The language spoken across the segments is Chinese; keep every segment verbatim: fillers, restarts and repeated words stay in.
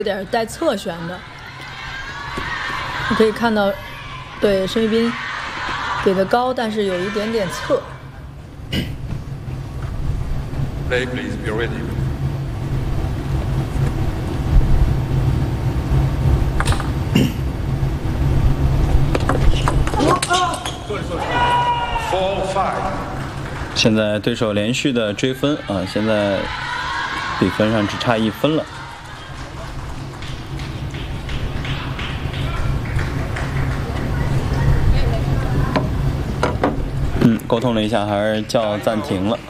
有点带侧旋的，你可以看到，对申玉斌给的高，但是有一点点侧。 Play, please, be ready. Four, five. 现在对手连续的追分啊，现在比分上只差一分了。嗯，沟通了一下，还是叫暂停了。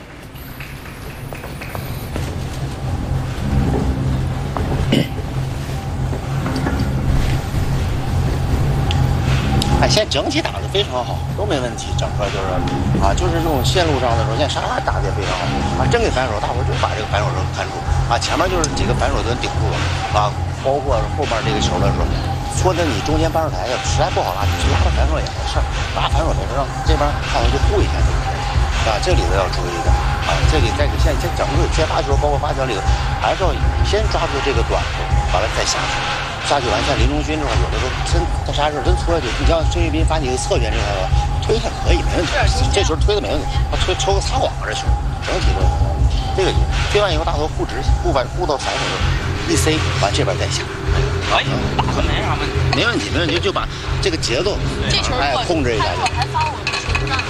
哎，现在整体打得非常好，都没问题，整个就是啊，就是这种线路上的时候，现在沙拉打得也非常好啊，真给反手，大伙就把这个反手都看住啊，前面就是几个反手都顶住了啊，包括后面这个球的时候，说的你中间扳手台的实在不好拉，你拉的反手也没事，拉反手没事，让这边看完就护一下就可以啊，这里头要注意的啊，这里在现在整个接发球，包括发球里头，还是要先抓住这个短处，完了再下去。下去完，像林中勋这块，有的时候真他啥事真搓下去。你像申玉斌发起一个侧旋这块，推还可以，没问题。这球推的没问题，他推抽个撒网这球，整体都这个推完以后，大头护直护完护到踩手，一塞完这边再下，可以，打的没啥问题，没问题，没问题，就把这个节奏哎控制一下就。还发我球呢。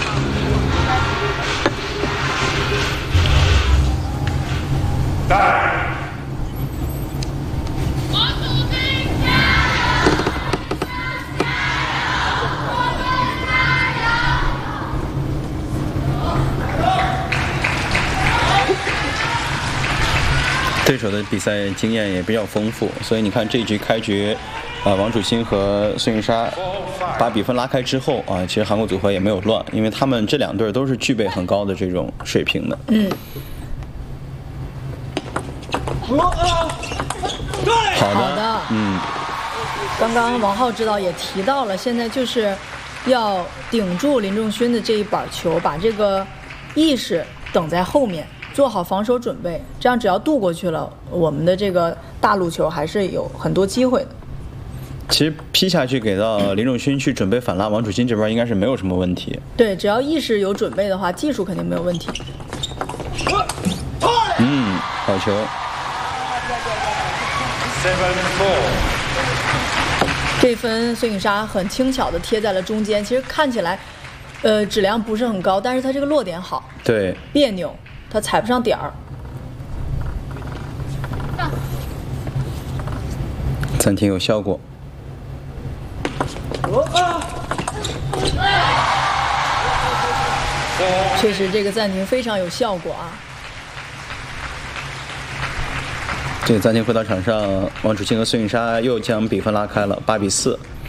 对手的比赛经验也比较丰富，所以你看这一局开局，啊、呃，王楚钦和孙颖莎把比分拉开之后啊，其实韩国组合也没有乱，因为他们这两队都是具备很高的这种水平的。 嗯。 好的。 好的。 嗯。 刚刚王浩指导也提到了，现在就是要顶住林仲勋的这一板球，把这个意识等在后面。做好防守准备，这样只要渡过去了，我们的这个大路球还是有很多机会的。 其实劈下去给到林仲勋去准备反拉，王楚钦这边应该是没有什么问题。 对，只要意识有准备的话，技术肯定没有问题。 嗯，好球。 这分孙颖莎很轻巧的贴在了中间，其实看起来，呃，质量不是很高，但是它这个落点好。 对。 别扭。他踩不上点儿， 暂停有效果。 确实，这个暂停非常有效果啊！ 这个暂停回到场上，王楚钦和孙颖莎又将比分拉开了八比四。